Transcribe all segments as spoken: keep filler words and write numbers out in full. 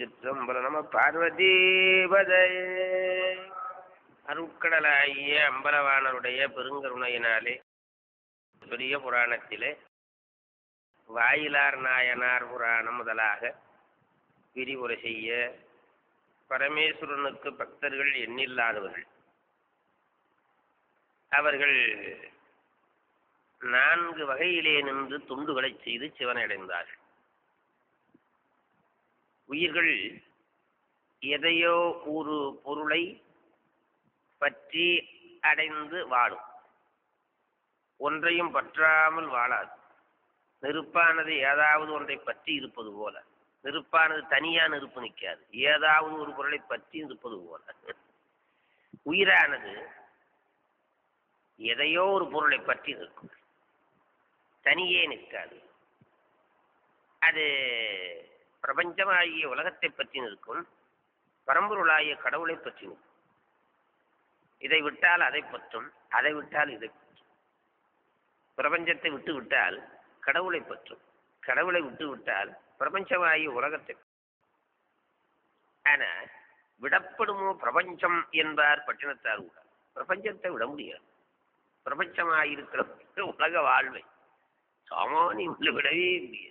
திருச்சிற்றம்பலம். நம பார்வதீபதே. அருட்கடலாகிய அம்பலவாணருடைய பெருங்கருணையினாலே பெரிய புராணத்திலே வாயிலார் நாயனார் புராணம் முதலாக விரிவுரை செய்ய பரமேஸ்வரனுக்கு பக்தர்கள் எண்ணில்லாதவர்கள். அவர்கள் நான்கு வகையிலே நின்று தொண்டுகளை செய்து சிவனடைந்தார்கள். உயிர்கள் எதையோ ஒரு பொருளை பற்றி அடைந்து வாழும், ஒன்றையும் பற்றாமல் வாழாது. நெருப்பானது ஏதாவது ஒன்றை பற்றி இருப்பது போல, நெருப்பானது தனியா நெருப்பு நிற்காது, ஏதாவது ஒரு பொருளை பற்றி இருப்பது போல உயிரானது எதையோ ஒரு பொருளை பற்றி இருக்கும், தனியே நிற்காது. அது பிரபஞ்சமாகிய உலகத்தை பற்றி நிற்கும், பரம்பொருளாகிய கடவுளை பற்றி நிற்கும். இதை விட்டால் அதை பற்றும், அதை விட்டால் இதை பற்றும். பிரபஞ்சத்தை விட்டு விட்டால் கடவுளை பற்றும், கடவுளை விட்டு விட்டால் பிரபஞ்சமாகிய உலகத்தை. ஆனா விடப்படுமோ பிரபஞ்சம் என்பார் பட்டினத்தார் கூட. பிரபஞ்சத்தை விட முடியாது. பிரபஞ்சமாயிருக்கிற உலக வாழ்வை சாமானிய விடவே முடியாது.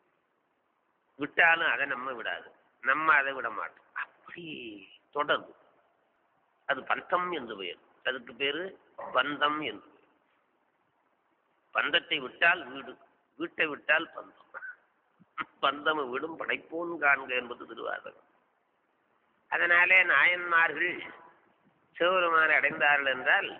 விட்டாலும் அதை நம்ம விடாது, நம்ம அதை விட மாட்டோம். அப்படி தொடரும். அது பந்தம் என்று பெயர். அதுக்கு பேரு பந்தம் என்று பெயர். பந்தத்தை விட்டால் வீடு, வீட்டை விட்டால் பந்தம். பந்தம் விடும் படைப்போன் காண்க என்பது திருவாசகம். அதனாலே நாயன்மார்கள் சிவபெருமானை அடைந்தார்கள் என்றால்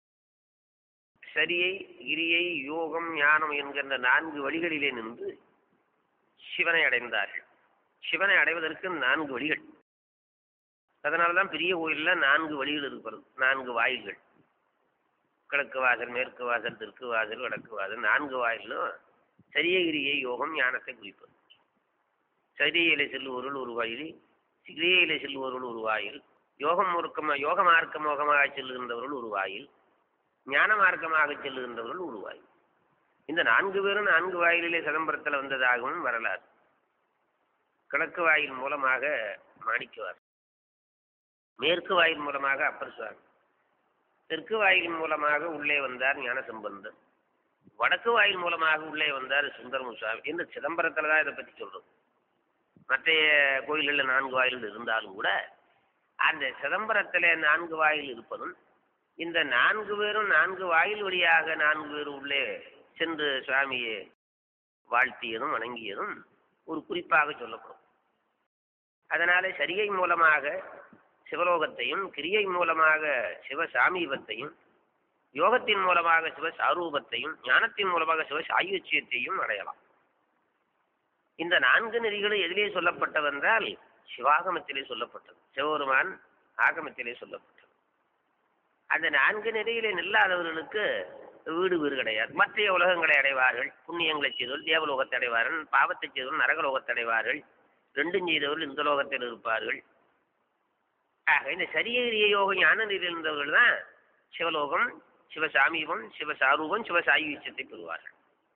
சரியை, கிரியை, யோகம், ஞானம் என்கின்ற நான்கு வழிகளிலே நின்று சிவனை அடைந்தார்கள். சிவனை அடைவதற்கு நான்கு வழிகள். அதனால்தான் பெரிய கோயில்ல நான்கு வழிகள் இருக்கிறது, நான்கு வாயில்கள். கிழக்கு வாசல், மேற்கு வாசல், தெற்கு வாசல், வடக்கு வாசல். நான்கு வாயிலும் சரியை, கிரியை, யோகம், ஞானத்தை குறிப்பது. சரியையிலே செல்லுவருள் ஒரு வாயில், கிரியையிலே செல்லுவருள் ஒரு வாயில், யோகம் முறுக்கமா யோக மார்க்கமோகமாக செல்லுகின்றவர்கள் ஒரு வாயில், ஞான மார்க்கமாக செல்லுகின்றவர்கள் ஒரு வாயில். இந்த நான்கு பேரும் நான்கு வாயிலே சிதம்பரத்தில் வந்ததாகவும் வரலாறு. கிழக்கு வாயில் மூலமாக மாணிக்கவார், மேற்கு வாயில் மூலமாக அப்பர் சுவாமி, தெற்கு வாயில் மூலமாக உள்ளே வந்தார் ஞானசம்பந்தர், வடக்கு வாயில் மூலமாக உள்ளே வந்தார் சுந்தரமு சுவாமி. இந்த சிதம்பரத்தில் தான் இதை பற்றி சொல்றோம். மற்ற கோயில்களில் நான்கு வாயில்கள் இருந்தாலும் கூட அந்த சிதம்பரத்தில் நான்கு வாயில் இருப்பதும், இந்த நான்கு பேரும் நான்கு வாயில் வழியாக நான்கு பேரும் உள்ளே சென்று சுவாமியை வாழ்த்தியதும் வணங்கியதும் ஒரு குறிப்பாக சொல்லப்படும். அதனால சரியை மூலமாக சிவலோகத்தையும், கிரியை மூலமாக சிவசாமீபத்தையும், யோகத்தின் மூலமாக சிவசாரூபத்தையும், ஞானத்தின் மூலமாக சிவசாயுச்சியத்தையும் அடையலாம். இந்த நான்கு நெறிகளும் எதிலே சொல்லப்பட்டவென்றால் சிவாகமத்திலே சொல்லப்பட்டது, சிவபெருமான் ஆகமத்திலே சொல்லப்பட்டது. அந்த நான்கு நெறியிலே நில்லாதவர்களுக்கு வீடு வீடு கிடையாது. மற்ற உலகங்களை அடைவார்கள், புண்ணியங்களை செய்தவர்கள் தேவலோகத்தை அடைவார்கள், பாவத்தை செய்தவர்கள் நரகலோகத்தை அடைவார்கள், ரெண்டும் செய்தவர்கள் இந்த லோகத்தில் இருப்பார்கள். ஆக இந்த சரிய யோக ஞான நெறியில் இருந்தவர்கள் தான் சிவலோகம், சிவசாமீபம், சிவசாரூபம், சிவசாயுச்சத்தை பெறுவார்கள்.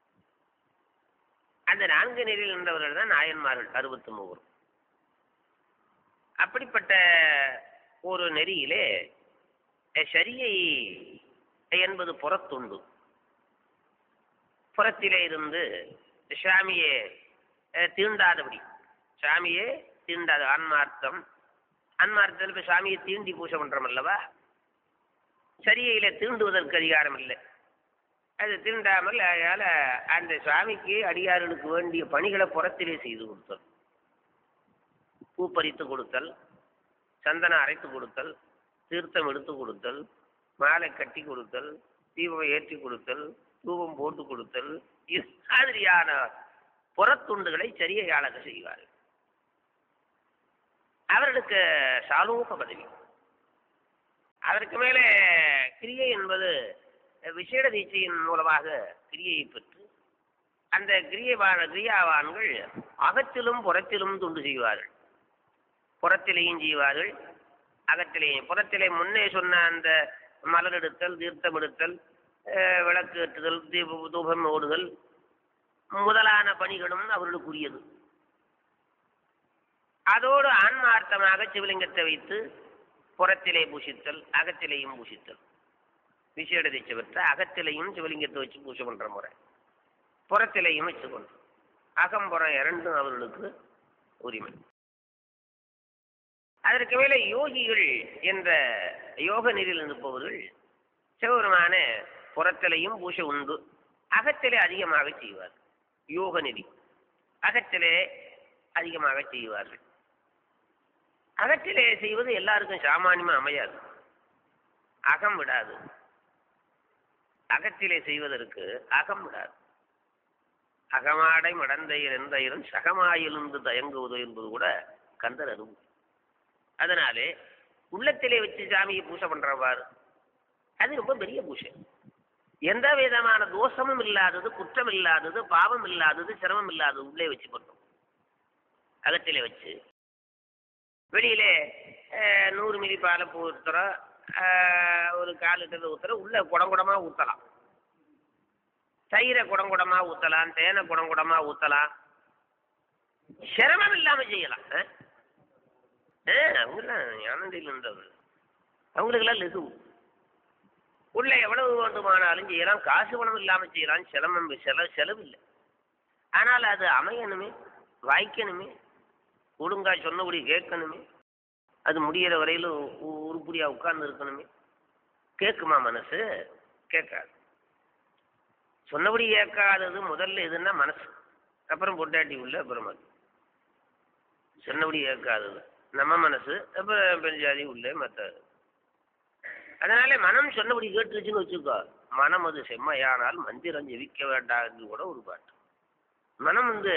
அந்த நான்கு நெறியில் இருந்தவர்கள் தான் நாயன்மார்கள் அறுபத்தி மூவர். அப்படிப்பட்ட ஒரு நெறியிலே சரியை என்பது புறத்துண்டு. புறத்திலே இருந்து சாமியே தீண்டாதபடி, சாமியே தீண்டாத ஆன்மார்த்தம். ஆன்மார்த்தத்தில் இப்போ சாமியை தீண்டி பூஜை பண்றோம் அல்லவா? சரியையில தீண்டுவதற்கு அதிகாரம் இல்லை. அது தீண்டாமல் அதனால அந்த சுவாமிக்கு அடியார்களுக்கு வேண்டிய பணிகளை புறத்திலே செய்து கொடுத்தல். பூ பறித்து கொடுத்தல், சந்தனம் அரைத்து கொடுத்தல், தீர்த்தம் எடுத்து கொடுத்தல், மாலை கட்டி கொடுத்தல், தீபம் ஏற்றி கொடுத்தல், தூபம் போட்டு கொடுத்தல், இது மாதிரியான புறத்துண்டுகளை சரியையாளக செய்வார்கள். அவர்களுக்கு சாலூக பதவி. அதற்கு மேலே கிரியை என்பது விசேட தீட்சையின் மூலமாக கிரியையை பெற்று அந்த கிரியவான கிரியாவான்கள் அகத்திலும் புறத்திலும் தொண்டு செய்வார்கள். புறத்திலேயும் செய்வார்கள், அகத்திலேயும். புறத்திலே முன்னே சொன்ன அந்த மலர் எடுத்தல், தீர்த்தம் எடுத்தல், விளக்கு ஏற்றுதல், தீப தூபம் ஓடுதல் முதலான பணிகளும் அவர்களுக்குரியது. அதோடு ஆன்மார்த்தமாக சிவலிங்கத்தை வைத்து புறத்திலே பூசித்தல், அகத்திலேயும் பூசித்தல். விசேட தீட்சை பெற்ற அகத்திலையும் சிவலிங்கத்தை வச்சு பூஜை பண்ற முறை, புறத்திலையும் வச்சுக்கொண்டு அகம்புறம் இரண்டும் அவர்களுக்கு உரிமை. அதற்கு மேலே யோகிகள் என்ற யோக நெறியில் இருப்பவர்கள் சிவபெருமான புறத்திலையும் பூஜை உண்டு, அகத்திலே அதிகமாக செய்வார். யோக நெறி அகத்திலே அதிகமாக செய்வார்கள். அகத்திலே செய்வது எல்லாருக்கும் சாமானியமா அமையாது, அகம் விடாது. அகத்திலே செய்வதற்கு அகம் விடாது. அகமாடை மடந்தையர் எந்தையரும் சகமாயிலிருந்து தயங்குவது என்பது கூட கந்தர் அனுபவம். அதனாலே உள்ளத்திலே வச்சு சாமியை பூஜை பண்றவாறு அது ரொம்ப பெரிய பூஜை. எந்த விதமான தோஷமும் இல்லாதது, குற்றம் இல்லாதது, பாவம் இல்லாதது, சிரமம் இல்லாதது உள்ளே வச்சு பண்ணோம். அகத்திலே வச்சு வெளியிலே நூறு மில்லி பாலை ஊற்றுறோம், ஒரு கால் லிட்டர் ஊற்றுறோம், உள்ள குடங்குடமா ஊற்றலாம். தயிரை குடங்குடமா ஊற்றலாம், தேனை குடங்குடமா ஊற்றலாம், சிரமம் இல்லாம செய்யலாம். அவங்கெல்லாம் ஞானந்தியில் இருந்தவர்கள், அவங்களுக்கெல்லாம் லெகு. உள்ள எவ்வளவு வேண்டுமானாலும் செய்யலாம், காசு பணம் இல்லாம செய்யலாம், சிரமம் செலவு செலவு இல்லை. ஆனால் அது அமையணுமே, வாய்க்கணுமே, ஒழுங்கா சொன்னபடி கேட்கணுமே, அது முடிகிற வரையிலும் உருப்படியா உட்கார்ந்து இருக்கணுமே. கேட்குமா மனசு? கேட்காது. சொன்னபடி கேட்காதது முதல்ல எதுன்னா மனசு, அப்புறம் பொட்டாட்டி உள்ள, அப்புறம் அது சொன்னபடி கேட்காதது நம்ம மனசு, அப்புறம் பெருஞ்சாதி உள்ள மற்ற. அதனால மனம் சொன்னபடி கேட்டுருச்சுன்னு வச்சுக்கோ, மனம் அது செம்மையானால் மந்திரம் ஜெபிக்க வேண்டாம் கூட ஒரு பாட்டு. மனம் வந்து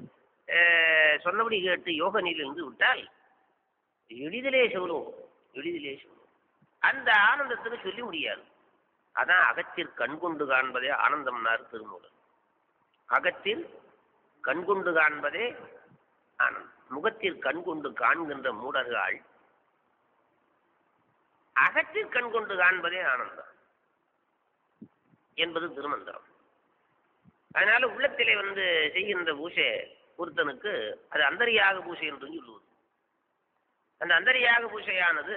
சொன்னபடி கேட்டு யோக நிலையிலிருந்து விட்டால் எளிதிலே சொல்லுவோம், எளிதிலே சொல்லுவோம். அந்த ஆனந்தத்துக்கு சொல்லி முடியாது. அதான் அகத்தில் கண்கொண்டு காண்பதே ஆனந்தம்னாரு திருமூலர். அகத்தில் கண்கொண்டு காண்பதே ஆனந்தம். முகத்தில் கண்கொண்டு காண்கின்ற மூடர்கள் அகத்தில் கண்கொண்டு காண்பதே ஆனந்தம் என்பது திருமந்திரம். அதனால உள்ளத்திலே வந்து செய்கின்ற பூஜை ஒருத்தனுக்கு அது அந்தரியாக பூஜை என்று சொல்லுவது. அந்த அந்தரியாக பூஜையானது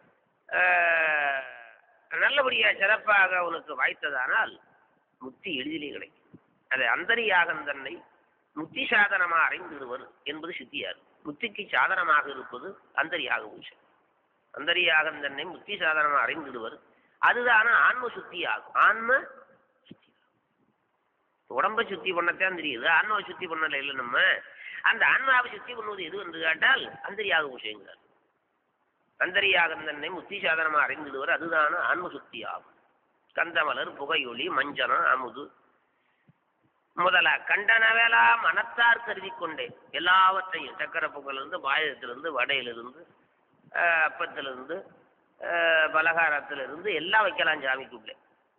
நல்லபடியா சிறப்பாக அவனுக்கு வாய்த்ததானால் முக்தி எளிதிலே கிடைக்கும். அதை அந்தரியாகம் தன்னை முக்தி சாதனமா அறிந்துடுவர் என்பது சித்தியார். முக்திக்கு சாதனமாக இருப்பது அந்தரியாக பூஜை. அந்தரியாகம் தன்னை முக்தி சாதனமா அறிந்துடுவர், அதுதான ஆன்ம சுத்தி ஆகும். ஆன்ம சுத்தி, உடம்பை சுத்தி பண்ணத்தான் தெரியுது, ஆன்மாவை சுத்தி பண்ணல. இல்லை நம்ம அந்த ஆன்மாவை சுத்தி பண்ணுவது எது என்று கேட்டால் அந்தரியாக பூஜைங்கிறார். அந்தரியாகம் தன்னை முத்தி சாதனமா அறிந்துடுவர், அதுதான ஆன்ம சுத்தி ஆகும். கந்தமலர், புகையொளி, மஞ்சனம், அமுது முதலா கண்டனவேலா மனத்தார் கருதி கொண்டே எல்லாவற்றையும், சக்கரை பொங்கலிருந்து, பாயத்திலிருந்து, வடையிலிருந்து, அப்பத்திலிருந்து, பலகாரத்திலிருந்து எல்லாம் வைக்கலாம் சாமிக்குள்ளே.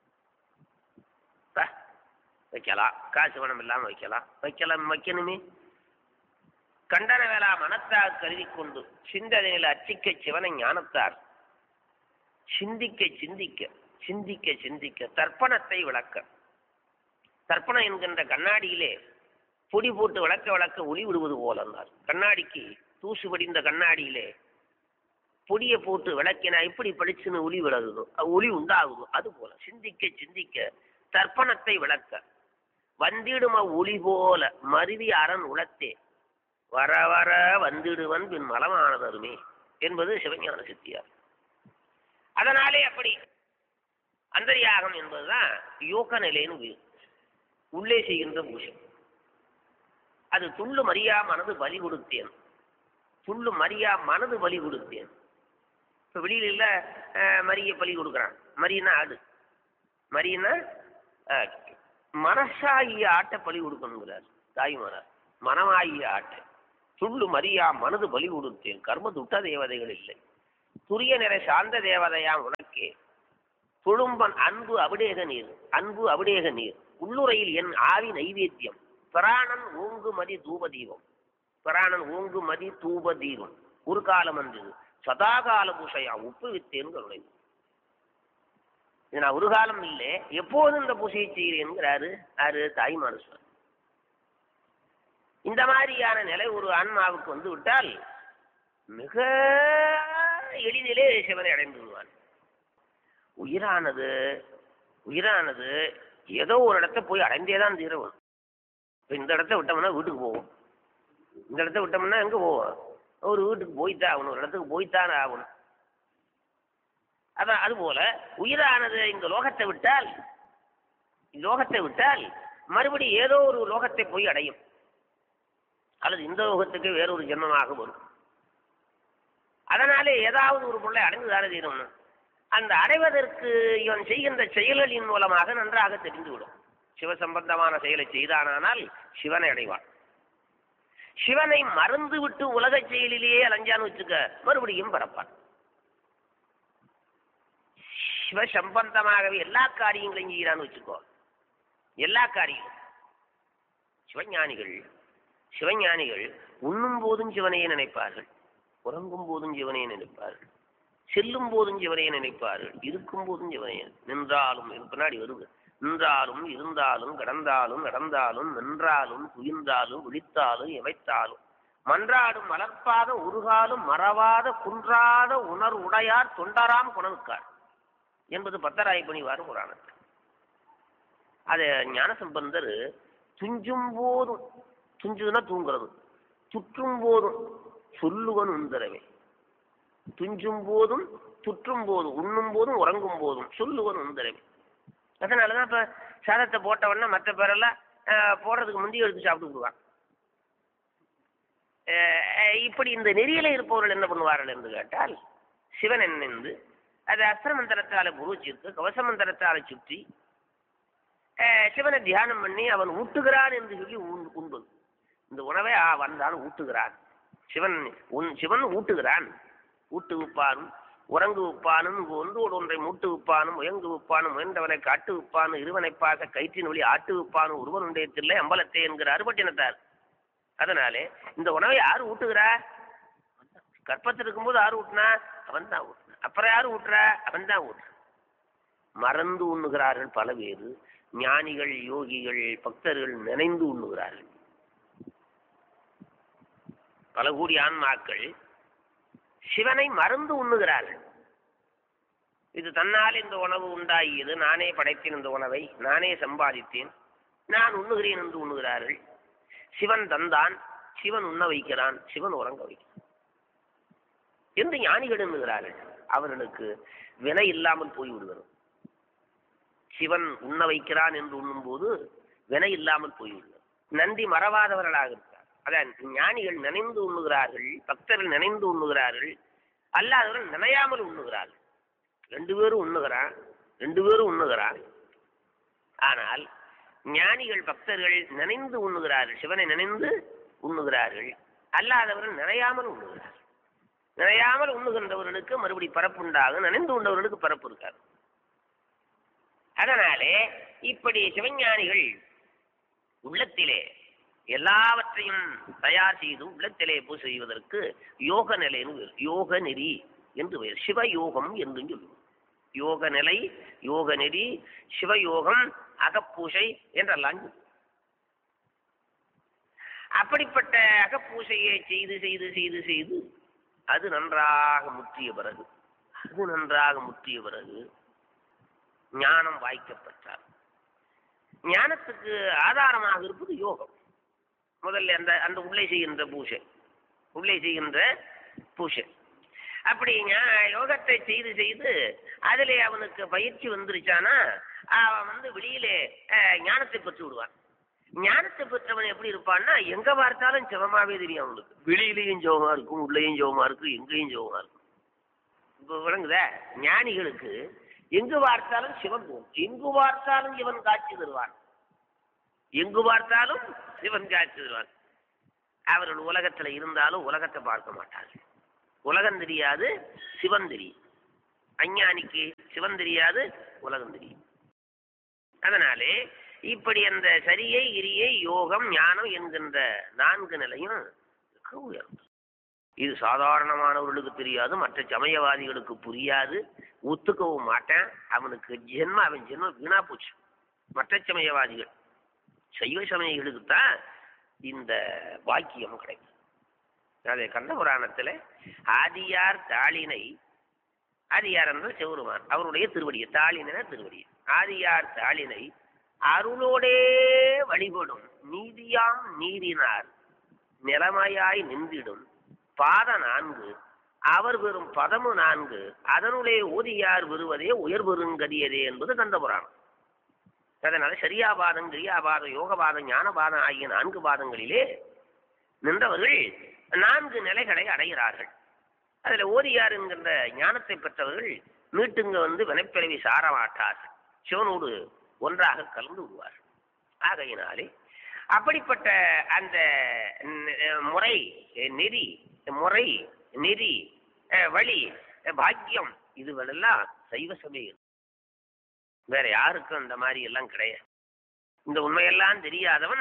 வைக்கலாம், காசு பணம் இல்லாமல் வைக்கலாம், வைக்கலாம் வைக்கணுமே. கண்டன வேளா மனத்தார் கருதி கொண்டு சிந்தனையில் அச்சிக்க சிவனை ஞானத்தார் சிந்திக்க சிந்திக்க சிந்திக்க சிந்திக்க தர்ப்பணத்தை விளக்க. தர்ப்பணம் என்கின்ற கண்ணாடியிலே பொடி போட்டு விளக்க விளக்க ஒளி விடுவது போல இருந்தார். கண்ணாடிக்கு தூசு படிந்த கண்ணாடியிலே பொடியை போட்டு விளக்கினா இப்படி படிச்சுன்னு ஒளி விலகுதோ, ஒளி உண்டாகுதோ, அது போல சிந்திக்க சிந்திக்க தர்ப்பணத்தை விளக்க. வந்திடும ஒளி போல மருவி அரண் உளத்தே வர வர வந்திடுவன் பின் மலமானதருமே என்பது சிவஞான சித்தியார். அதனாலே அப்படி அந்தரியாகம் என்பதுதான் யோக நிலைன்னு உள்ளே செய்கின்ற பூஜை. அது துள்ளு மரியா மனது பலி கொடுத்தேன், துள்ளு மரியா மனது பலி கொடுத்தேன். இப்போ வெளியில மரிய பலி கொடுக்குறான். மரியனா ஆடு, மரியனா மனசாகிய ஆட்டை பலி கொடுக்கணுங்கிறார் தாய்மாரார். மனமாகிய ஆட்டை துள்ளு மரியா மனது பலி கொடுத்தேன், கர்ம துட்ட தேவதைகள் இல்லை, துரிய நிற சார்ந்த தேவதையாம் உனக்கே துளும்பன் அன்பு அபிடேக நீர், அன்பு அபிடேக நீர் உள்ளுரையில் என் ஆவி நைவேத்தியம், பிராணன் ஓங்கு மதி தூப தீபம், பிராணன் ஓங்கு மதி தூப தீபம் ஒரு காலம் அன்று சதாகால பூசையா உப்பு வித்தேன் கருணை. இது நான் ஒரு காலம் இல்லை, எப்போதும் இந்த பூசையை செய்கிறேன்கிறாரு யாரு? தாய்மானஸ்வர். இந்த மாதிரியான நிலை ஒரு ஆன்மாவுக்கு வந்து விட்டால் மிக எளிதிலே சிவனை அடைந்து விடுவான். உயிரானது உயிரானது ஏதோ ஒரு இடத்த போய் அடைந்தேதான் தீரவும். இப்போ இந்த இடத்த விட்டோம்னா வீட்டுக்கு போவோம், இந்த இடத்த விட்டோம்னா எங்கே போவோம்? ஒரு வீட்டுக்கு போய்த்தான் ஆகணும், ஒரு இடத்துக்கு போய்த்தான் ஆகணும். அதான் அதுபோல உயிரானது இந்த லோகத்தை விட்டால் லோகத்தை விட்டால் மறுபடி ஏதோ ஒரு லோகத்தை போய் அடையும், அல்லது இந்த லோகத்துக்கு வேறொரு ஜென்மமாக வரும். அதனாலே ஏதாவது ஒரு பொருளை அடைந்து தானே தீரணும். அந்த அடைவதற்கு இவன் செய்கின்ற செயல்களின் மூலமாக நன்றாக தெரிந்துவிடும். சிவசம்பந்தமான செயலை செய்தானால் சிவனை அடைவான். சிவனை மறந்து விட்டு உலக செயலிலேயே அலைஞ்சான்னு வச்சுக்க, மறுபடியும் பரப்பான். சிவ சம்பந்தமாகவே எல்லா காரியங்களையும் செய்யறான்னு வச்சுக்கோ, எல்லா காரியம். சிவஞானிகள் சிவஞானிகள் உண்ணும் போதும் சிவனையே நினைப்பார்கள், உறங்கும் போதும் சிவனையே நினைப்பார்கள், செல்லும் போதும் சிவனையே நினைப்பார்கள், இருக்கும் போதும் சிவனையே. நின்றாலும் பின்னாடி வருது, நின்றாலும் இருந்தாலும் கடந்தாலும் நடந்தாலும் நின்றாலும் துயின்றாலும் விழித்தாலும் எவைத்தாலும் மன்றாடும் மலர்ப்பாத உருகாலும் மறவாத குன்றாத உணர் உடையார் தொண்டராம் குணவுக்கார் என்பது பத்தராய் பணிவார் புராணத்தில். அது ஞானசம்பந்தர் துஞ்சும் போதும், துஞ்சுதுன்னா தூங்குறது, துற்றும் போதும் சொல்லுவன் உந்தரவே. துஞ்சும் போதும் துற்றும் போதும் உண்ணும் போதும் உறங்கும் போதும் சொல்லுவன் உந்தரவே. அதனாலதான் இப்ப சாதத்தை போட்டவொடனே மற்ற பேரெல்லாம் போடுறதுக்கு முந்தைய எடுத்து சாப்பிட்டு விடுவான். இப்படி இந்த நெறியில இருப்பவர்கள் என்ன பண்ணுவார்கள் என்று கேட்டால், சிவன் நினைந்து அது அஸ்திரமந்திரத்தால புருச்சிருக்கு, கவசமந்திரத்தால சுற்றி சிவனை தியானம் பண்ணி அவன் ஊட்டுகிறான் என்று சொல்லி உண்பது. இந்த உணவை வந்தான் ஊட்டுகிறான் சிவன், உன் சிவன் ஊட்டுகிறான். ஊட்டு விப்பானும் உறங்கு விப்பானும் ஒன்றோடு ஒன்றை மூட்டு விப்பானும் உயங்கு விப்பானும் முயன்றவனை காட்டு விப்பானும் இருவனை பாச கயிற்றின் வழி ஆட்டு விப்பானும் ஒருவன் உண்டையத்தில்லை அம்பலத்தை என்கிறார் பட்டினத்தார். அதனாலே இந்த உணவை யாரு ஊட்டுகிறா? கற்பத்தில் இருக்கும்போது யாரு ஊட்டினா? அவன் தான் ஊட்டினா. அப்புறம் யாரு ஊட்டுறா? அவன் தான் ஊட்டுற. மறந்து உண்ணுகிறார்கள் பல பேரு. ஞானிகள், யோகிகள், பக்தர்கள் நினைந்து உண்ணுகிறார்கள். பல கூடி ஆன்மாக்கள் சிவனை மறந்து உண்ணுகிறார்கள். இது தன்னால் இந்த உணவு உண்டாகியது, நானே படைத்தேன் இந்த உணவை, நானே சம்பாதித்தேன், நான் உண்ணுகிறேன் என்று உண்ணுகிறார்கள். சிவன் தந்தான், சிவன் உண்ண வைக்கிறான், சிவன் உறங்க வைக்கிறான் என்று ஞானிகள் எண்ணுகிறார்கள். அவர்களுக்கு வினை இல்லாமல் போய்விடுகிறது. சிவன் உண்ண வைக்கிறான் என்று உண்ணும் போது வினை இல்லாமல் போய்விடுகிறது. நன்றி மறவாதவர்களாக இருக்கிறார். அதான் ஞானிகள் நினைந்து உண்ணுகிறார்கள், பக்தர்கள் நினைந்து உண்ணுகிறார்கள், அல்லாதவர்கள் நினையாமல் உண்ணுகிறார்கள். ரெண்டு பேரும் உண்ணுகிறான், ரெண்டு பேரும் உண்ணுகிறான். ஆனால் ஞானிகள் பக்தர்கள் நினைந்து உண்ணுகிறார்கள், சிவனை நினைந்து உண்ணுகிறார்கள், அல்லாதவர்கள் நினையாமல் உண்ணுகிறார்கள். நினையாமல் உண்ணுகின்றவர்களுக்கு மறுபடி பரப்பு உண்டாகும், நினைந்து உண்டவர்களுக்கு பரப்பு இருக்காது. அதனாலே இப்படி சிவஞானிகள் உள்ளத்திலே எல்லாவற்றையும் தயார் செய்து உள்ளத்திலே பூ செய்வதற்கு யோக நிலை, யோக நெறி என்று பெயர். சிவயோகம் என்று சொல்லுவோம். யோக நிலை, யோக நெறி, சிவயோகம், அகப்பூசை என்றெல்லாம். அப்படிப்பட்ட அகப்பூசையை செய்து செய்து செய்து செய்து அது நன்றாக முற்றிய பிறகு அது நன்றாக முற்றிய பிறகு ஞானம் வாய்க்கப்பட்டார். ஞானத்துக்கு ஆதாரமாக இருப்பது யோகம். முதல்ல அந்த அந்த உள்ளே செய்கின்ற பூசை, உள்ளே செய்கின்ற பூசை. அப்படி யோகத்தை செய்து செய்து அதிலே அவனுக்கு பயிற்சி வந்துருச்சானா அவன் வந்து வெளியிலே ஞானத்தை பெற்று விடுவான். ஞானத்தை பெற்றவன் எப்படி இருப்பான்னா எங்க பார்த்தாலும் சிவமாவே தெரியும் அவனுக்கு. வெளியிலையும் சிவமா இருக்கும், உள்ளேயும் சிவமா இருக்கும், எங்கேயும் சிவமா இருக்கும். இப்போ விளங்குதா? ஞானிகளுக்கு எங்கு பார்த்தாலும் சிவன் போகும், எங்கு பார்த்தாலும் இவன் காட்சி தருவான், எங்கு பார்த்தாலும் சிவன் காட்சி தருவான். அவர்கள் உலகத்துல இருந்தாலும் உலகத்தை பார்க்க மாட்டார்கள். உலகம் தெரியாது, சிவன் தெரியும். அஞ்ஞானிக்கு சிவன் தெரியாது, உலகம் தெரியும். அதனாலே இப்படி அந்த சரியை, கிரியை, யோகம், ஞானம் என்கின்ற நான்கு நிலையும் உயர்ந்தது. இது சாதாரணமானவர்களுக்கு தெரியாது, மற்ற சமயவாதிகளுக்கு புரியாது, ஒத்துக்கவும் மாட்டேன். அவனுக்கு ஜென்ம அவன் ஜென்மம் வீணா போச்சு. மற்ற சமயவாதிகள், சைவ சமயங்களுக்குத்தான் இந்த வாக்கியம் கிடைக்கும். அது கந்த புராணத்தில் ஆதியார் தாளினை, ஆதியார் என்ற சிவருமான் அவருடைய திருவடியை, தாளின திருவடியை, ஆதியார் தாளினை அருளோடே வழிபடும் நீதியாம் நீரினார் நிலைமையாய் நின்றிடும் பாத நான்கு அவர் பெறும் பதமு நான்கு அதனுடைய ஓதியார் பெறுவதே உயர் பெருங்கதியதே என்பது கந்தபுராணம். அதனால சரியாபாதம், கிரியாபாதம், யோகபாதம், ஞானபாதம் ஆகிய நான்கு பாதங்களிலே நின்றவர்கள் நான்கு நிலைகளை அடைகிறார்கள். அதில் ஓதியார் என்கின்ற ஞானத்தை பெற்றவர்கள் மீட்டுங்க வந்து வினைப்பிறவி சாரமாட்டார், சிவனோடு ஒன்றாக கலந்து விடுவார். ஆகையினாலே அப்படிப்பட்ட அந்த முறை நெறி முறை நெறி வழி பாக்கியம் இதுவெல்லாம் சைவ சமயம். வேற யாருக்கும் அந்த மாதிரி எல்லாம் கிடையாது. இந்த உண்மையெல்லாம் தெரியாதவன்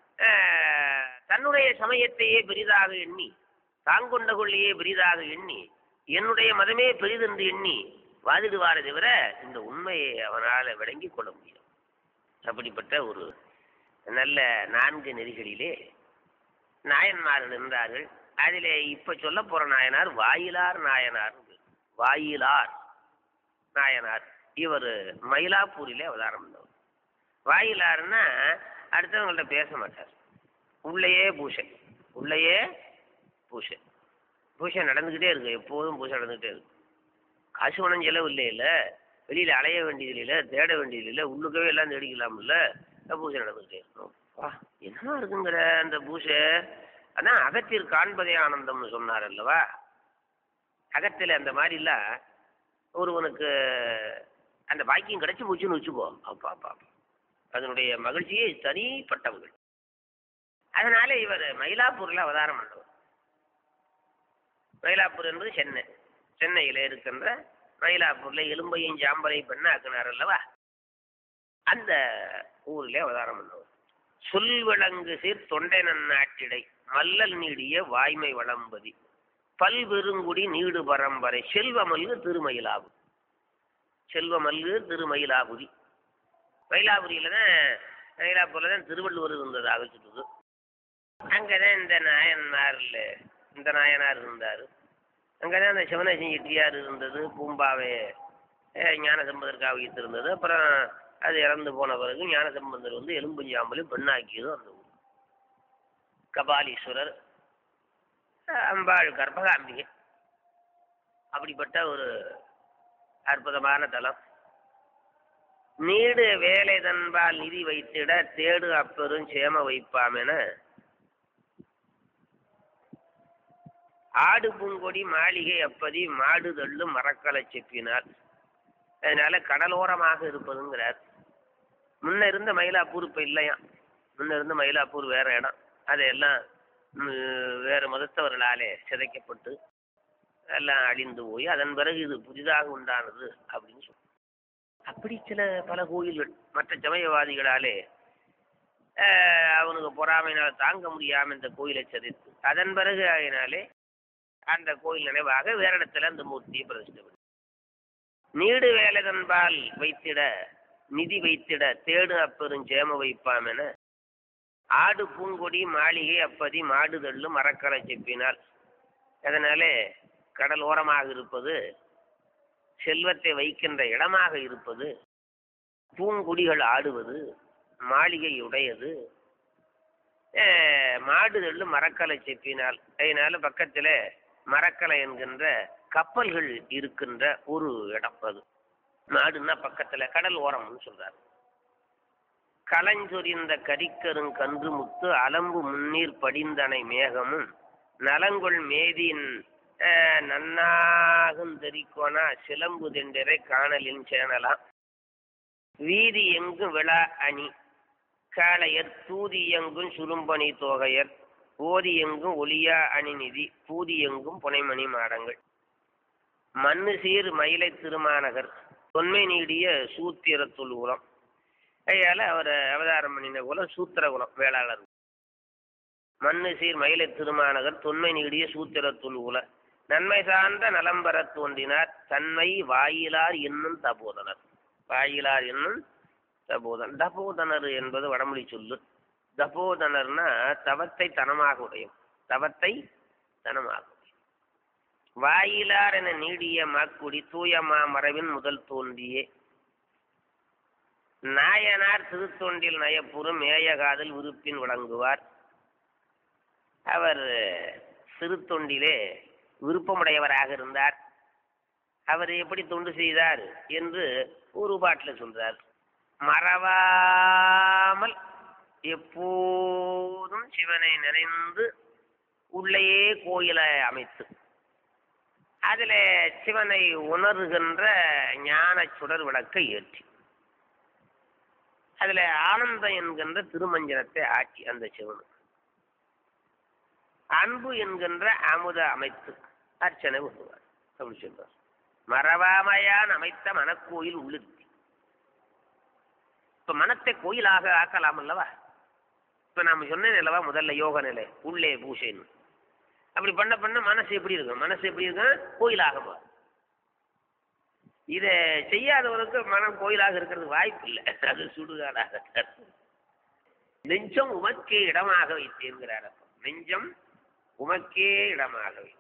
தன்னுடைய சமயத்தையே பெரிதாக எண்ணி, தாங்கொண்ட கொள்ளையே பெரிதாக எண்ணி, என்னுடைய மதமே பெரிதென்று எண்ணி வாதிடுவாரை தவிர இந்த உண்மையை அவனால் விளங்கி கொள்ள முடியும். அப்படிப்பட்ட ஒரு நல்ல நான்கு நெறிகளிலே நாயன்மார்கள் இருந்தார்கள். அதிலே இப்ப சொல்ல போற நாயனார் வாயிலார் நாயனார். வாயிலார் நாயனார் இவர் மயிலாப்பூரிலே அவதாரம் பண்ணவர். வாயிலார்னா அடுத்தவங்கள்ட்ட பேச மாட்டார், உள்ளேயே பூஷை, உள்ளேயே பூஷை பூஷை நடந்துக்கிட்டே இருக்கு, எப்போதும் பூஷை நடந்துக்கிட்டே இருக்கு. காசு பணம் செலவு இல்லை இல்லை, வெளியில் அலைய வேண்டியது இல்லை, தேட வேண்டியது இல்லை, உள்ளுக்கவே எல்லாம் தேடிக்கலாம் இல்லை, பூஜை நடந்துக்கிட்டே இருக்கணும். வா என்னமா இருக்குங்கிற அந்த பூஜை. அதான் அகத்தில் காண்பதே ஆனந்தம்னு சொன்னார் அல்லவா. அகத்தில் அந்த மாதிரிலாம் ஒருவனுக்கு அந்த பாக்கியம் கிடைச்சி போச்சுன்னு வச்சுக்கோ, அப்பா அப்பா அதனுடைய மகிழ்ச்சியே தனிப்பட்டவர்கள். அதனால இவர் மயிலாப்பூரில் அவதாரம் பண்ணவர். மயிலாப்பூர் என்பது சென்னை, சென்னையில் இருக்கின்ற மயிலாப்பூரில் எலும்பையும் ஜாம்பரையும் பெண்ணாக்கினார் அல்லவா, அந்த ஊரிலே அவதாரம் பண்ணவர். சொல் விளங்கு சீர் தொண்டை நன்னாட்டிடை மல்லல் நீடிய வாய்மை வளம்பதி பல்பெருங்குடி நீடு பரம்பரை செல்வமல்கு திருமயிலாபு. செல்வமல்கு திருமயிலாபுரி. மயிலாபுரியில தான், மயிலாப்பூர்ல தான் திருவள்ளுவர் இருந்ததாக சொல்லுது. அங்கதான் இந்த நாயன்மார்ல இந்த நாயனார் இருந்தார். அங்கதான் அந்த சிவனேசன் செட்டியார் இருந்தது. பூம்பாவை ஞானசம்பந்தருக்காக வைத்திருந்தது. அப்புறம் அது இறந்து போன பிறகு ஞானசம்பந்தர் வந்து எலும்புஞ்சாம்பலையும் பெண்ணாக்கியதும் அந்த ஊர். கபாலீஸ்வரர், அம்பாள் கர்ப்பகாம்பிகை, அப்படிப்பட்ட ஒரு அற்புதமான தலம். நீடு வேலை தன்பால் நிதி வைத்திட தேடு அப்பெரும் சேம வைப்பாம் என ஆடு பூங்கொடி மாளிகை அப்பதி மாடு தள்ளு மரக்கலை செப்பினார். அதனால கடலோரமாக இருப்பதுங்கிறார். முன்ன இருந்த மயிலாப்பூர் இப்ப இல்லையா. முன்ன இருந்த மயிலாப்பூர் வேற இடம், அதையெல்லாம் வேறு மதத்தவர்களாலே சிதைக்கப்பட்டு எல்லாம் அழிந்து போய் அதன் பிறகு இது புதிதாக உண்டானது அப்படின்னு சொல்லி, அப்படி சில பல கோயில்கள் மற்ற சமயவாதிகளாலே அவனுக்கு பொறாமையினால தாங்க முடியாம இந்த கோயிலை சிதைத்து அதன் பிறகு ஆகினாலே அந்த கோயில் நினைவாக வேற இடத்துல அந்த மூர்த்தியை பிரதிஷ்டை பண்ணி நீடு வேலைதன்பால் வைத்திட நிதி வைத்திட தேடு அப்பெரும் சேம வைப்பாம் என ஆடு பூங்கொடி மாளிகை அப்பதி மாடு தள்ளு மரக்கலை செப்பினால். அதனால கடல் ஓரமாக இருப்பது, செல்வத்தை வைக்கின்ற இடமாக இருப்பது, பூங்குடிகள் ஆடுவது, மாளிகை உடையது, மாடு தள்ளு மரக்கலை செப்பினால். அதனால பக்கத்தில் மரக்கலை என்கின்ற கப்பல்கள் இருக்கின்ற ஒரு இடம் அது. நாடுன்னா பக்கத்துல கடல் ஓரம்னு சொல்றாரு. களஞ்சொரிந்த கரிக்கரும் கன்று முத்து அலம்பு முன்னீர் படிந்தனை மேகமும் நலங்கொள் மேதியின் நன்னாகும் தெரிக்கோனா சிலம்பு தெண்டரை காணலின் சேனலாம் வீதி எங்கும் விழா அணி காளையர் தூதி எங்கும் சுரும்பணி தோகையர் ஓதி எங்கும் ஒளியா அணி நிதி பூதி எங்கும் புனைமணி மாடங்கள் மண்ணு சீர் மயிலை திருமாநகர் தொன்மை நீடிய சூத்திரத்துள் குலம். கையால் அவர் அவதாரம் பண்ணின குலம் சூத்திர குலம் வேளாளர். மண்ணு சீர் மயிலை திருமாநகர் தொன்மை நீடிய சூத்திரத்துள் குல நன்மை சார்ந்த நலம்பர தோன்றினார் தன்மை வாயிலார் என்னும் தபோதனர். வாயிலார் என்னும் தபோதன். தபோதனர் என்பது வடமொழி சொல்லு. தபோதனர்னா தவத்தை தனமாக உடையும், தவத்தை தனமாகும். வாயிலார் என நீடிய மாக்குடி தூயமா மரபின் முதல் தோன்றியே நாயனார் திருத்தொண்டில் நயப்புறம் மேயகாதல் விருப்பின் விளங்குவார். அவர் திருத்தொண்டிலே விருப்பமுடையவராக இருந்தார். அவர் எப்படி தொண்டு செய்தார் என்று ஒரு பாட்டில் சொல்றார். மறவாமல் எப்போதும் சிவனை நினைந்து உள்ளேயே கோயிலை அமைத்து அதில் சிவனை உணர்கின்ற ஞான சுடர் விளக்கை ஏற்றி அதில் ஆனந்தம் என்கின்ற திருமஞ்சனத்தை ஆட்சி அந்த சிவனு அன்பு என்கின்ற அமுத அமைத்து அர்ச்சனை பண்ணுவார். அப்படி சொல்றார். மறவாமையான் அமைத்த மனக்கோயில் உள்ளிருத்தி. இப்ப மனத்தை கோயிலாக ஆக்கலாம் அல்லவா? இப்ப நாம சொன்னேன் அல்லவா முதல்ல யோக நிலை உள்ளே பூசைன்னு. அப்படி பண்ண பண்ண மனசு எப்படி இருக்கும்? மனசு எப்படி இருக்கும்? கோயிலாக போகும். இதை செய்யாதவருக்கு மனம் கோயிலாக இருக்கிறது வாய்ப்பு இல்லை. அது சுடுகாடாக. நெஞ்சம் உமக்கே இடமாக வைத்தேங்கிறார். நெஞ்சம் உமக்கே இடமாக வைத்து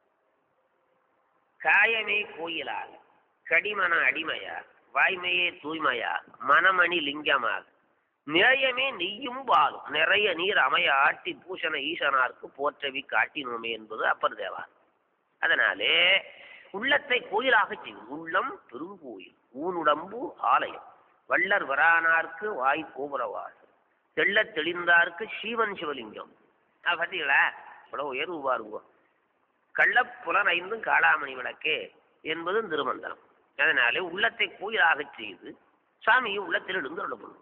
காயமே கோயிலாக கடிமன அடிமையாக வாய்மையே தூய்மையாக மனமணி லிங்கமாக நேயமே நெய்யும் பாலும் நிறைய நீர் அமைய ஆட்டி பூஷண ஈசனாருக்கு போற்றவி காட்டினோமே என்பது அப்பர் தேவார். அதனாலே உள்ளத்தை கோயிலாக செய்யும். உள்ளம் பெருங்கோயில் ஊனுடம்பு ஆலயம் வள்ளர் வரானார்க்கு வாய் கோபுரவாசல் தெள்ள தெளிந்தார்க்கு சீவன் சிவலிங்கம். பார்த்தீங்களா? இவ்வளவு உயர்வு பாருங்க. கள்ளப்புலன் ஐந்தும் காளாமணி விளக்கே என்பது திருமந்திரம். அதனாலே உள்ளத்தை கோயிலாக செய்து சாமியை உள்ளத்தில் இருந்து அனுப்பணும்.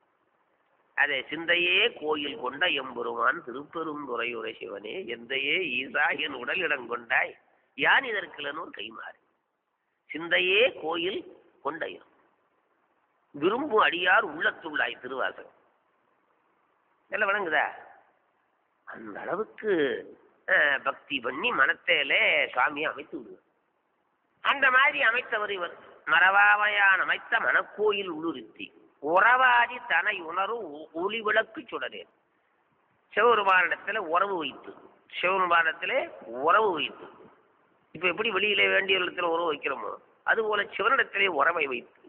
அதே சிந்தையே கோயில் கொண்ட எம்பெருமான் திருப்பெருந்துறையுரை சிவனே எந்தையே ஈசா என் உடலிடம் கொண்டாய் யான் இதற்கிலனோர் கைமாறு. சிந்தையே கோயில் கொண்டையும் விரும்பும் அடியார் உள்ளத்துள்ளாய் திருவாசகம். எல்லாம் வணங்குதா? அந்த அளவுக்கு பக்தி பண்ணி மனத்திலே சுவாமியை அமைத்து விடுவார். அந்த மாதிரி அமைத்தவர் இவர். மறவாமையான் அமைத்த மனக்கோயில் உள்ளுறுத்தி உறவாதி தனை உணரும் ஒளி விளக்கு சுடரே. சிவபெருமானிடத்துல உறவு வைத்து சிவபெருமானிடத்துல உறவு வைத்து இப்ப எப்படி வெளியில வேண்டிய இடத்துல உறவு வைக்கிறோமோ அதுபோல சிவனிடத்திலே உறவை வைத்து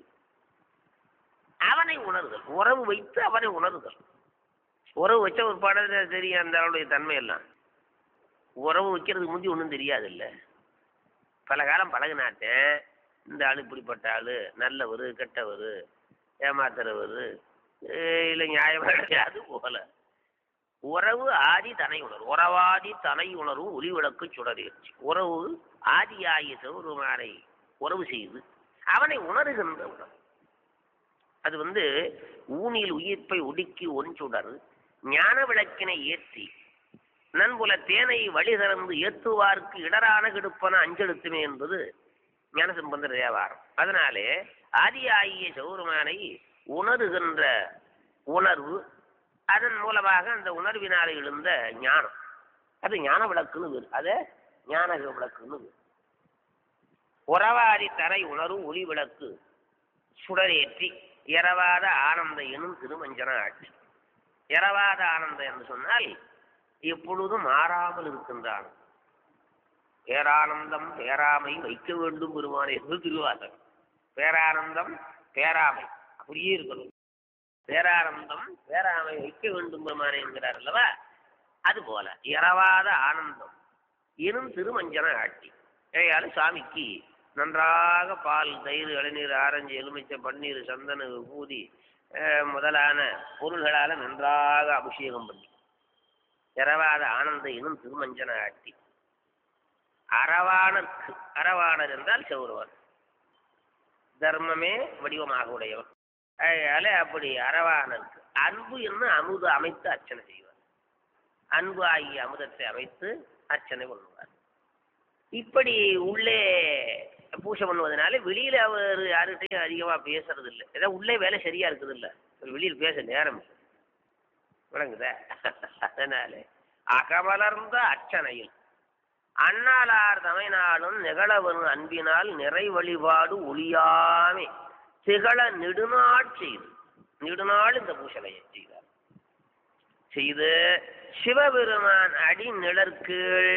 அவனை உணர்தல். உறவு வைத்து அவனை உணர்தல். உறவு வச்ச ஒரு பாடல தெரியும் அந்த அவனுடைய தன்மை எல்லாம். உறவு வைக்கிறதுக்கு முந்தி ஒன்றும் தெரியாது இல்லை. பல காலம் பழகினாட்டேன். இந்த ஆள் இப்படிப்பட்ட ஆள் நல்லவர் கெட்டவர் ஏமாத்துறவர் இல்லை நியாயமாக அது போல உறவு ஆதி தனை உணர்வு உறவாதி தனை உணர்வு ஒளி விளக்கு சுடரேற்றி உறவு ஆதியாகிய சிவபெருமானை உறவு செய்து அவனை உணர்கின்ற உணர்வு. அது வந்து ஊனில் உயிர்ப்பை ஒடுக்கி ஒன்றுடர் ஞான விளக்கினை ஏற்றி நண்புல தேனை வழி திறந்து ஏத்துவார்க்கு இடரான கெடுப்பன அஞ்செழுத்துமே என்பது ஞானசம்பந்தர் தேவாரம். அதனாலே ஆதியாகிய சிவபெருமானை உணர்கின்ற உணர்வு அதன் மூலமாக அந்த உணர்வினாலே எழுந்த ஞானம் அது ஞான விளக்குன்னு வேறு. அதை ஞான விளக்குன்னு வேறு. உறவாதி தரை உணர்வு ஒளி விளக்கு சுடரேற்றி இரவாத ஆனந்த எனும் திருமஞ்சன ஆட்சி. இரவாத ஆனந்தம் என்று சொன்னால் எப்பொழுதும் மாறாமல் இருக்கின்றான். பேரானந்தம் பேராமை வைக்க வேண்டும் பெருமானே என்று திருவாசகம். பேரானந்தம் பேராமை அப்படியே இருக்கணும். பேரானந்தம் பேராமை வைக்க வேண்டும் பெருமானே என்கிறார் அல்லவா? அதுபோல இரவாத ஆனந்தம் எனும் திருமஞ்சன ஆட்சி. ஏயாலும் சாமிக்கு நன்றாக பால் தயிர் இளநீர் ஆரஞ்சு எலுமிச்சை பன்னீர் சந்தன பூதி முதலான பொருள்களால் நன்றாக அபிஷேகம் பண்ணி இரவாத ஆனந்த எனும் திருமஞ்சன ஆட்டி அறவானற்கு அறவாணர் என்றால் செவ்வருவார் தர்மமே வடிவமாக உடையவர். அதனால அப்படி அறவானருக்கு அன்பு என்று அமுது அமைத்து அர்ச்சனை செய்வார். அன்பு ஆகிய அமுதத்தை அமைத்து அர்ச்சனை பண்ணுவார். இப்படி உள்ளே பூஜை பண்ணுவதனால வெளியில அவர் யாருகிட்டையும் அதிகமா பேசுறது இல்லை. ஏதாவது உள்ளே வேலை சரியா இருக்குது இல்லை, வெளியில் பேச நேரம் விளங்குதா? அதனால அகமலர்ந்த அர்ச்சனையில் அண்ணாளார் தமைனாலும் நிகழவரும் அன்பினால் நிறை வழிபாடு ஒளியாமே திகழ நெடுநாள் செய்து நெடுநாள் இந்த பூசணையை செய்தார். செய்து சிவபெருமான் அடி நிழற்கீழ்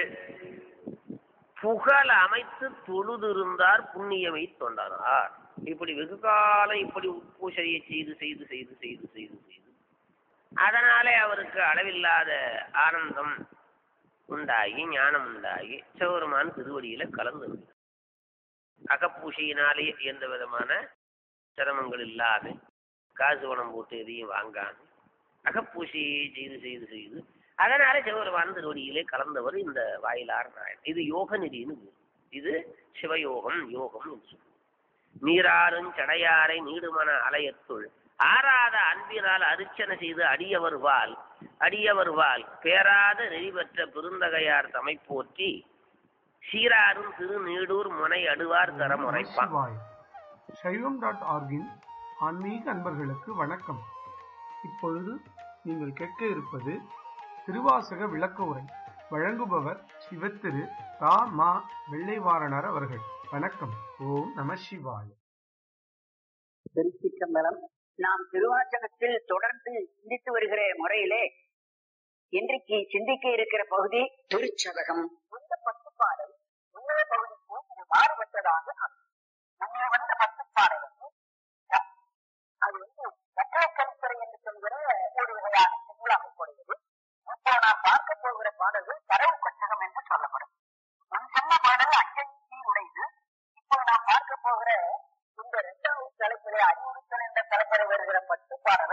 புகழ் அமைத்து தொழுதிருந்தார் புண்ணியமை தொண்டனார். இப்படி வெகு காலம் இப்படி பூசையை செய்து செய்து செய்து செய்து செய்து செய்து அதனாலே அவருக்கு அளவில்லாத ஆனந்தம் உண்டாகி ஞானம் உண்டாகி சிவபெருமான் திருவடியில கலந்து அகப்பூசையினாலே எந்த விதமான சிரமங்கள் இல்லாத காசு பணம் போட்டு எதையும் வாங்காம அகப்பூசையை செய்து செய்து செய்து அதனால சிவபெருமான் திருவடியிலே கலந்தவர் இந்த வாயிலார் நாயன். இது யோக நிதினு, இது சிவயோகம் யோகம் என்று சொல்லுவோம். நீராறும் சடையாரை நீடுமன அலையத்துள் ஆறாத அன்பினால் அரிச்சனை செய்து அடியவர்வால் அடியவர்வால் பேராத நெறிபெற்ற பெருந்தகையார் தமை போற்றி சீராரும் திரு நீடூர் முனை அடுவார் தரம் உரைப்பான். சைவம் டாட் ஆர்கின் ஆன்மீக அன்பர்களுக்கு வணக்கம். இப்பொழுது நீங்கள் கேட்க இருப்பது திருவாசக விளக்க உரை. வழங்குபவர் சிவத்திரு ரா மா வெள்ளைவாரணர் அவர்கள். வணக்கம். ஓம் நம சிவாய. திருச்சிற்றம்பலம். நாம் திருவாசகத்தில் தொடர்ந்து சிந்தித்து வருகிற முறையிலே இன்றைக்கு சிந்திக்க இருக்கிற பகுதி திருச்சதகம். இந்த பத்துப்பாடல் முன்னைய பகுதிக்கு மாறுபட்டதாக முன்னே வந்த பத்துப்பாடல் அது வந்து கட்டளை கருத்துறை என்று சொல்கிற ஒரு வகையான சொல் அமைப்படுகிறது. இப்போ நாம் பார்க்க போகிற பாடல்கள் தரவு கொச்சகம் என்று சொல்லப்படும். முன் சொன்ன பாடல் அஞ்சலி உடையது. இப்போ நாம் பார்க்க போகிற இந்த இரண்டாவது தலைப்பிலே அறிவுறுத்தல் என்ற தலைப்பறை வருகிற பத்து பாடல்